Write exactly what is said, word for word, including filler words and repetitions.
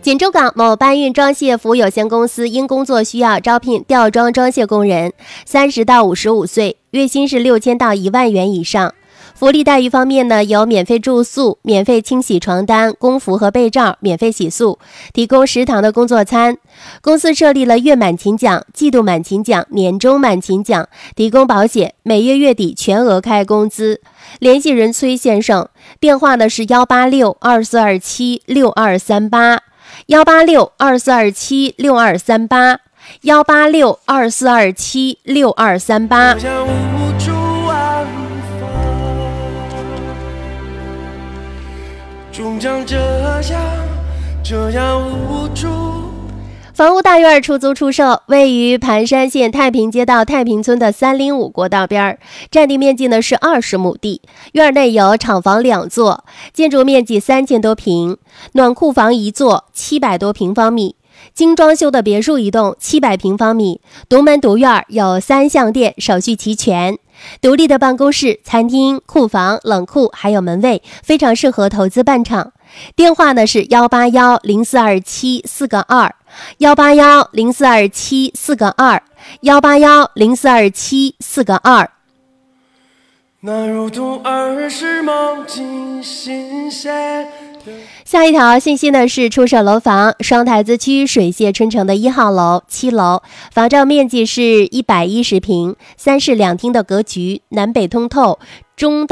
锦州港某搬运装卸服务有限公司因工作需要招聘吊装装卸工人，三十到五十五岁，月薪是六千到一万元以上。福利待遇方面呢，有免费住宿、免费清洗床单、工服和被罩、免费洗漱，提供食堂的工作餐。公司设立了月满勤奖、季度满勤奖、年终满勤奖，提供保险，每月月底全额开工资。联系人崔先生，电话呢是幺八六二四二七六二三八，幺八六二四二七六二三八，幺八六二四二七六二三八。终将这样这样无助。房屋大院出租出售，位于盘山县太平街道太平村的三零五国道边，占地面积呢是二十亩地，院内有厂房两座，建筑面积三千多平，暖库房一座，七百多平方米。精装修的别墅一栋，七百平方米，独门独院，有三项电，手续齐全。独立的办公室、餐厅、库房、冷库还有门卫，非常适合投资办厂。电话呢是幺八幺零四二七四个二，幺八幺零四二七四个二，幺八幺零四二七四个二。那如同儿时梦境新鲜。下一条信息呢是出售楼房，双台子区水榭春城的一号楼七楼，房照面积是一百一十平，三室两厅的格局，南北通透，中